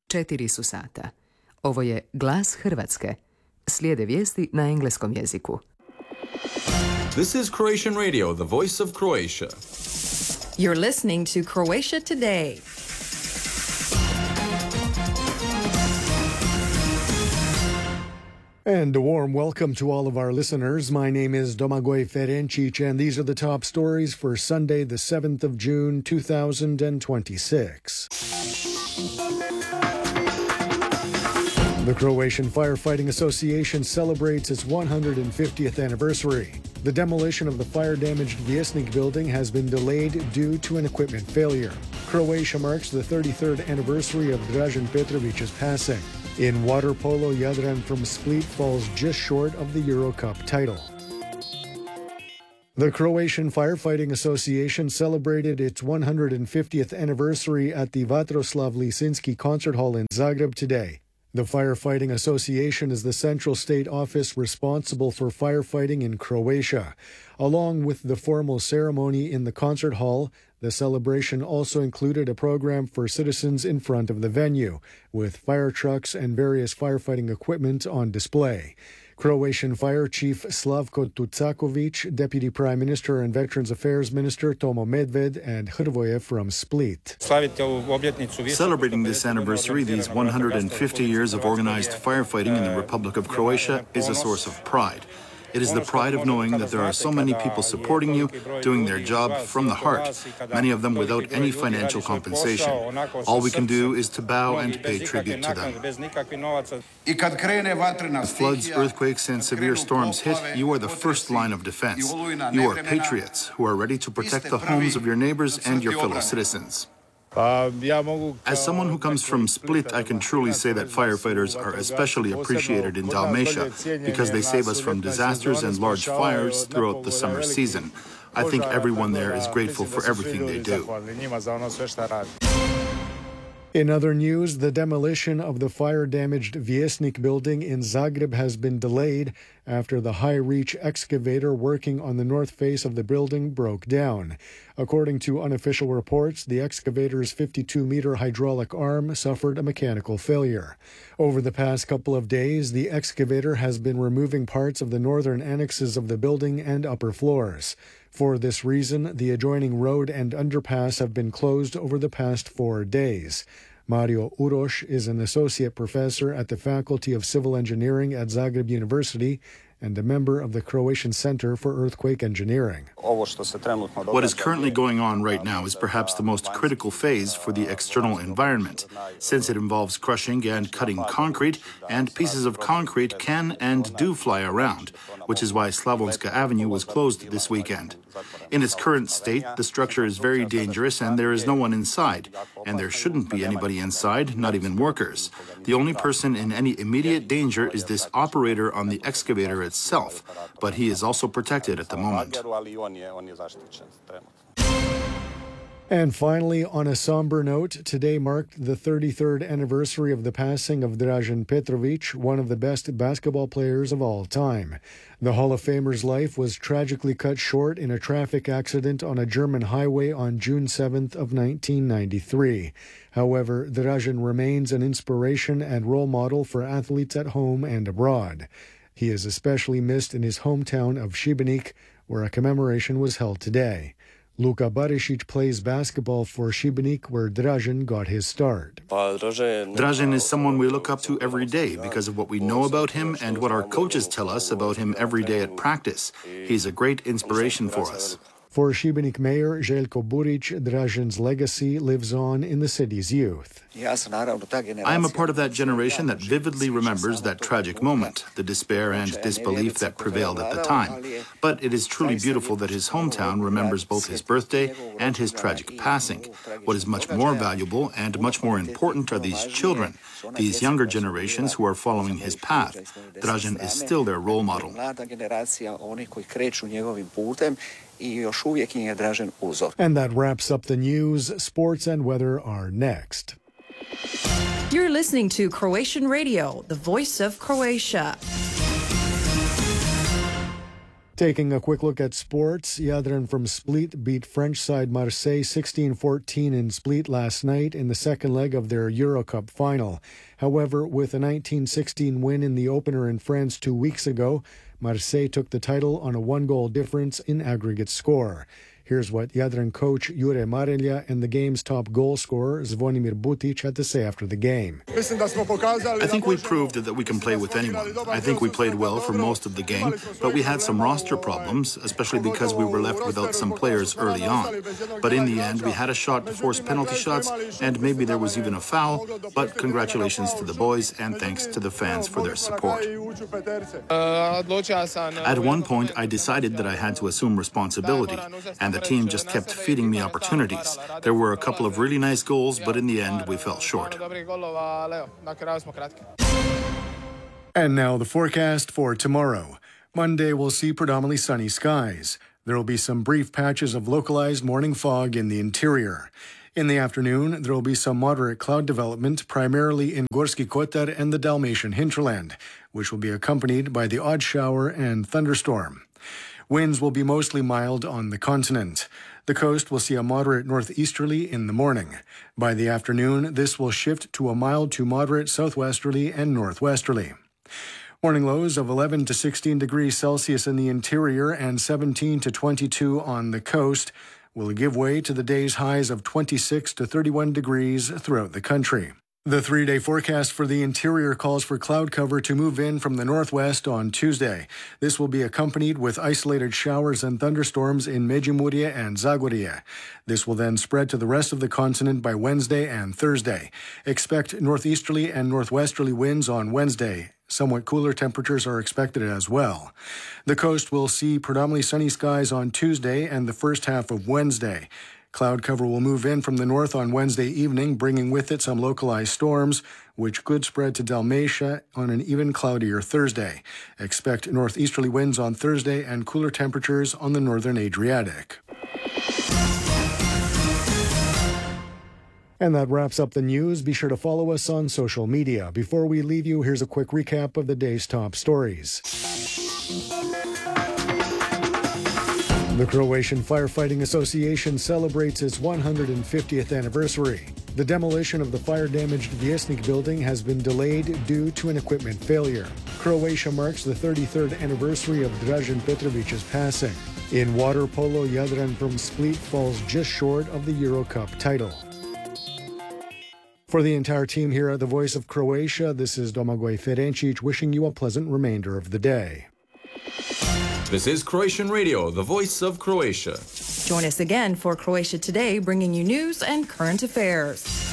4 su sata. Ovo je Glas Hrvatske. Slijede vijesti na engleskom jeziku. This is Croatian Radio, the voice of Croatia. You're listening to Croatia Today. And a warm welcome to all of our listeners. My name is Domagoj Ferencic, and these are the top stories for Sunday, the 7th of June, 2026. The Croatian Firefighting Association celebrates its 150th anniversary. The demolition of the fire-damaged Vjesnik building has been delayed due to an equipment failure. Croatia marks the 33rd anniversary of Dražen Petrovic's passing. In water polo, Jadran from Split falls just short of the Euro Cup title. The Croatian Firefighting Association celebrated its 150th anniversary at the Vatroslav Lisinski Concert Hall in Zagreb today. The Firefighting Association is the central state office responsible for firefighting in Croatia. Along with the formal ceremony in the concert hall, the celebration also included a program for citizens in front of the venue, with fire trucks and various firefighting equipment on display. Croatian Fire Chief Slavko Tucakovic, Deputy Prime Minister and Veterans Affairs Minister Tomo Medved, and Hrvoje from Split. Celebrating this anniversary, these 150 years of organized firefighting in the Republic of Croatia, is a source of pride. It is the pride of knowing that there are so many people supporting you, doing their job from the heart, many of them without any financial compensation. All we can do is to bow and pay tribute to them. If floods, earthquakes, and severe storms hit, you are the first line of defense. You are patriots who are ready to protect the homes of your neighbors and your fellow citizens. As someone who comes from Split, I can truly say that firefighters are especially appreciated in Dalmatia because they save us from disasters and large fires throughout the summer season. I think everyone there is grateful for everything they do. In other news, the demolition of the fire-damaged Vjesnik building in Zagreb has been delayed after the high-reach excavator working on the north face of the building broke down. According to unofficial reports, the excavator's 52-meter hydraulic arm suffered a mechanical failure. Over the past couple of days, the excavator has been removing parts of the northern annexes of the building and upper floors. For this reason, the adjoining road and underpass have been closed over the past 4 days. Mario Uroš is an associate professor at the Faculty of Civil Engineering at Zagreb University and a member of the Croatian Center for Earthquake Engineering. What is currently going on right now is perhaps the most critical phase for the external environment, since it involves crushing and cutting concrete, and pieces of concrete can and do fly around, which is why Slavonska Avenue was closed this weekend. In its current state, the structure is very dangerous and there is no one inside, and there shouldn't be anybody inside, not even workers. The only person in any immediate danger is this operator on the excavator itself, but he is also protected at the moment. And finally, on a somber note, today marked the 33rd anniversary of the passing of Dražen Petrovic, one of the best basketball players of all time. The Hall of Famer's life was tragically cut short in a traffic accident on a German highway on June 7th of 1993. However, Dražen remains an inspiration and role model for athletes at home and abroad. He is especially missed in his hometown of Šibenik, where a commemoration was held today. Luka Barišić plays basketball for Šibenik, where Dražen got his start. Dražen is someone we look up to every day because of what we know about him and what our coaches tell us about him every day at practice. He's a great inspiration for us. For Šibenik Mayor Željko Burić, Dražen's legacy lives on in the city's youth. I am a part of that generation that vividly remembers that tragic moment, the despair and disbelief that prevailed at the time. But it is truly beautiful that his hometown remembers both his birthday and his tragic passing. What is much more valuable and much more important are these children, these younger generations who are following his path. Dražen is still their role model. And that wraps up the news. Sports and weather are next. You're listening to Croatian Radio, the voice of Croatia. Taking a quick look at sports, Jadran from Split beat French side Marseille 16-14 in Split last night in the second leg of their Eurocup final. However, with a 19-16 win in the opener in France 2 weeks ago, Marseille took the title on a one-goal difference in aggregate score. Here's what Jadran coach Jure Marelja and the game's top goal scorer Zvonimir Butic had to say after the game. I think we proved that we can play with anyone. I think we played well for most of the game, but we had some roster problems, especially because we were left without some players early on. But in the end, we had a shot to force penalty shots, and maybe there was even a foul, but congratulations to the boys and thanks to the fans for their support. At one point, I decided that I had to assume responsibility, and the team just kept feeding me opportunities. There were a couple of really nice goals, but in the end, we fell short. And now the forecast for tomorrow. Monday will see predominantly sunny skies. There will be some brief patches of localized morning fog in the interior. In the afternoon, there will be some moderate cloud development, primarily in Gorski Kotar and the Dalmatian hinterland, which will be accompanied by the odd shower and thunderstorm. Winds will be mostly mild on the continent. The coast will see a moderate northeasterly in the morning. By the afternoon, this will shift to a mild to moderate southwesterly and northwesterly. Morning lows of 11 to 16 degrees Celsius in the interior and 17 to 22 on the coast will give way to the day's highs of 26 to 31 degrees throughout the country. The 3-day forecast for the interior calls for cloud cover to move in from the northwest on Tuesday. This will be accompanied with isolated showers and thunderstorms in Međimurje and Zagorje. This will then spread to the rest of the continent by Wednesday and Thursday. Expect northeasterly and northwesterly winds on Wednesday. Somewhat cooler temperatures are expected as well. The coast will see predominantly sunny skies on Tuesday and the first half of Wednesday. Cloud cover will move in from the north on Wednesday evening, bringing with it some localized storms, which could spread to Dalmatia on an even cloudier Thursday. Expect northeasterly winds on Thursday and cooler temperatures on the northern Adriatic. And that wraps up the news. Be sure to follow us on social media. Before we leave you, here's a quick recap of the day's top stories. The Croatian Firefighting Association celebrates its 150th anniversary. The demolition of the fire-damaged Vjesnik building has been delayed due to an equipment failure. Croatia marks the 33rd anniversary of Dražen Petrovic's passing. In water polo, Jadran from Split falls just short of the Eurocup title. For the entire team here at the Voice of Croatia, this is Domagoj Ferencic wishing you a pleasant remainder of the day. This is Croatian Radio, the voice of Croatia. Join us again for Croatia Today, bringing you news and current affairs.